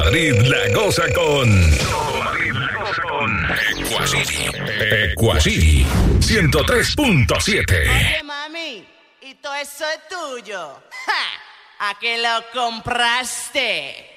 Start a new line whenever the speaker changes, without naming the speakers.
Madrid la goza con... Todo Madrid la goza con... Equacity 103.7.
Oye, mami, ¿y todo eso es tuyo? ¡Ja! ¿A qué lo compraste?